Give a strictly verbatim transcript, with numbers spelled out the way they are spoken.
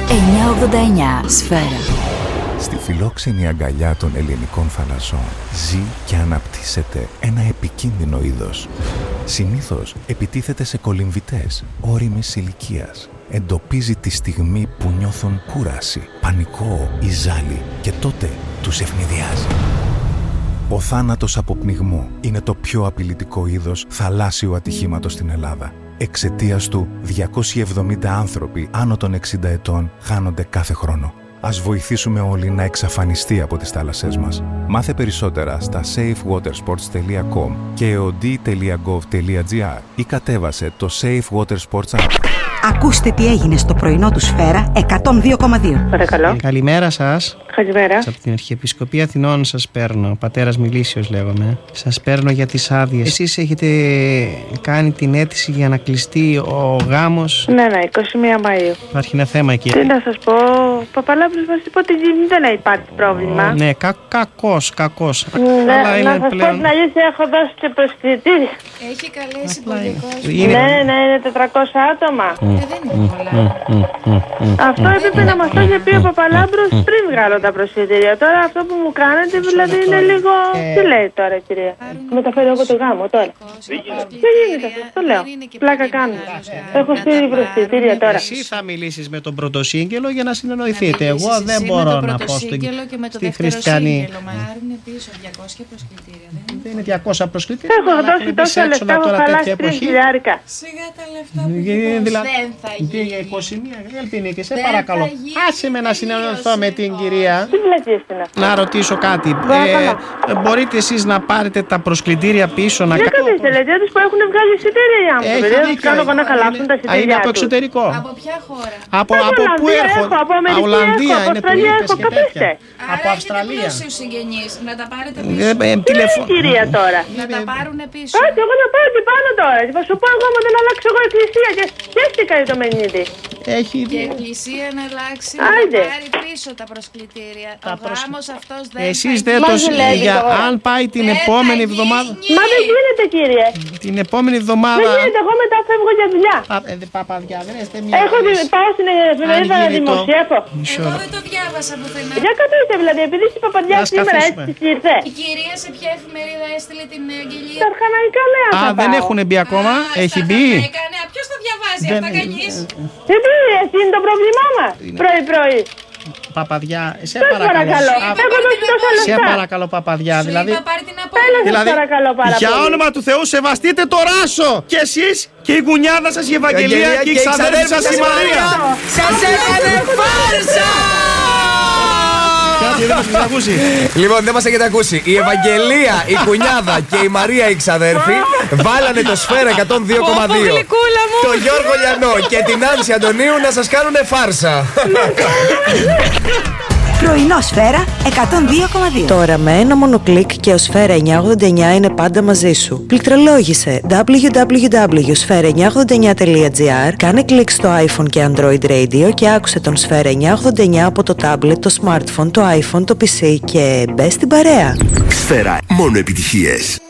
εννιακόσια ογδόντα εννιά Σφαίρα. Στη φιλόξενη αγκαλιά των ελληνικών θαλασσών ζει και αναπτύσσεται ένα επικίνδυνο είδος. Συνήθως επιτίθεται σε κολυμβητές ώριμης ηλικίας. Εντοπίζει τη στιγμή που νιώθουν κούραση, πανικό ή ζάλι και τότε τους ευνηδιάζει. Ο θάνατος από πνιγμό είναι το πιο απειλητικό είδος θαλάσσιου ατυχήματος στην Ελλάδα. Εξαιτίας του, διακόσιοι εβδομήντα άνθρωποι άνω των εξήντα ετών χάνονται κάθε χρόνο. Ας βοηθήσουμε όλοι να εξαφανιστεί από τις θάλασσές μας. Μάθε περισσότερα στα safe water sports τελεία com και ο ντι τελεία γκοβ τελεία τζι άρ ή κατέβασε το Safe Water Sports App. Ακούστε τι έγινε στο πρωινό του Σφαίρα εκατόν δύο κόμμα δύο. Παρακαλώ. Καλημέρα σας. Καλημέρα. Από την Αρχιεπισκοπή Αθηνών σας παίρνω. Πατέρας Μιλήσιος λέγομαι. Σας παίρνω για τις άδειες. Εσείς έχετε κάνει την αίτηση για να κλειστεί ο γάμος. Ναι, ναι, είκοσι μία Μαΐου. Υπάρχει ένα θέμα εκεί. Τι να σας πω, Παπαλάβρος μας είπε ότι δεν υπάρχει πρόβλημα. Ναι, κα, κακός, κακός. Ναι, Αλλά είναι να σας πλέον... πω την αλήθεια, έχω δώσει και προσκλητήρια. Έχει καλέσει πολύ κόσμο. Είναι... Ναι, ναι, είναι τετρακόσια άτομα. Ε, δεν είναι πολλά. Αυτό έπρεπε να μας το είχε πει ο Παπαλάμπρος πριν βγάλω τα προσκλητήρια. Τώρα αυτό που μου κάνετε δηλαδή είναι λίγο... Τι λέει τώρα, κυρία? Μεταφέρω εγώ το γάμο τώρα. Δεν γίνεται αυτό, το λέω. Πλάκα κάνω. Έχω στείλει προσκλητήρια τώρα. Εσύ θα μιλήσεις με τον πρωτοσύγγελο για να συνεννοηθείτε. Εγώ δεν μπορώ να πω στη χριστιανή. Πίσω διακόσια προσκλητήρια. Δεν είναι διακόσια προσκλητήρια. Έχω δώσει τόσα λεφτά, έχω χαλάσει τρία χιλιάρικα. Σιγά τα λεφτά που δίνεις, δεν θα γίνει. Για είκοσι μία, Ελπινίκη, σε παρακαλώ. Άσε με να συνεννοηθώ με την κυρία. Τι βλακίες είναι αυτό? Να ρωτήσω κάτι. Ε, μπορείτε εσείς να πάρετε τα προσκλητήρια πίσω να κάνετε? Δεν κατήστε, λέτε τους που έχουν βγάλει εισιτήρια οι άνθρωποι. Δεν τους κάνω εγώ να χαλάσουν τα εισιτήρια τους. Είναι από εξωτερικό. Από ποια χώρα? Από, από πού έρχονται? Από Αμερική Ολλανδία, έχω, από Αυστραλία έχω, κατήστε. Από Αυστραλία. Πλούσιους συγγενείς, να τα πάρετε Ε, πίσω. ε, Τι τηλεφω- λέει κυρία τώρα? Να τα πάρουν πίσω. Κάτσε, εγώ θα πάω και πάνω τώρα. Θα σου πω εγώ άμα δεν αλλάξω εγώ εκκλησία και σκέφτηκα για το Μενίδη. Έχει Και η εκκλησία να αλλάξει, Άιντε. να πάρει πίσω τα προσκλητήρια. Τα Ο προσ- γάμος αυτός δεν Εσείς θα δεν γίνει. το Μας λέει για, τώρα. αν πάει την Δεν επόμενη θα εβδομάδα. γίνει. Μα δεν γίνεται κύριε. Την επόμενη Δεν εβδομάδα. γίνεται, εγώ μετά φεύγω για δουλειά. Πα- ε, δε- Παπαδιά, δεν είστε μια. Έχω δει, πάω στην εφημερίδα να Αργύριτο. δημοσιεύω. Μισό Εγώ λεπτό. δεν το διάβασα πουθενά. Για κατήστε δηλαδή, επειδή στην παπαδιά Ας σήμερα καθίσουμε. έτσι της ήρθε. Η κυρία σε ποια εφημερίδα έστειλε την αγγελία? Τα αρχαναϊκά νέα Α, θα δεν πάω. έχουν μπει ακόμα. Α, Έχει στα μπει. Έκανε. Α, ποιος το διαβάζει Δεν- αυτά κανείς? Τι πει, εσύ είναι το πρόβλημά μας. Πρωί-πρωί. Παπαδιά, σε Δεν παρακαλώ. παρακαλώ. Α, Έχω δώσει τόσα Σε λεφτά. παρακαλώ, παπαδιά. Σου Δηλαδή, είπα πάρει την Έλα απόλυτη. σας δηλαδή παρακαλώ πάρα για πολύ. όνομα του Θεού, σεβαστείτε το ράσο. Και εσείς και η γουνιάδα σας, η Ευαγγελία και η ξαδέρφη σας, η Μαρία. Σας έκανε φάρσα! Κάτι δεν μας έχετε ακούσει. Λοιπόν, δεν μας έχετε ακούσει. Η Ευαγγελία, η κουνιάδα και η Μαρία η ξαδέρφη βάλανε το Σφαίρα εκατόν δύο κόμμα δύο. Το Γιώργο Λιανό και την Άνση Αντωνίου να σας κάνουνε φάρσα. Πρωινό Σφαίρα εκατόν δύο κόμμα δύο. Τώρα με ένα μόνο κλικ και ο Σφαίρα εννιακόσια ογδόντα εννιά είναι πάντα μαζί σου. Πληκτρολόγησε double-u double-u double-u τελεία σφαίρα εννιακόσια ογδόντα εννιά τελεία τζι άρ, κάνε κλικ στο iPhone και Android Radio και άκουσε τον Σφαίρα εννιακόσια ογδόντα εννιά από το tablet, το smartphone, το iPhone, το πι σι και μπες στην παρέα. Σφαίρα, μόνο επιτυχίες.